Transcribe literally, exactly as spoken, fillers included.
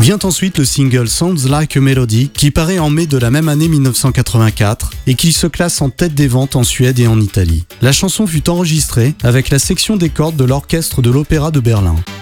Vient ensuite le single Sounds Like a Melody qui paraît en mai de la même année mille neuf cent quatre-vingt-quatre et qui se classe en tête des ventes en Suède et en Italie. La chanson fut enregistrée avec la section des cordes de l'orchestre de l'Opéra de Berlin.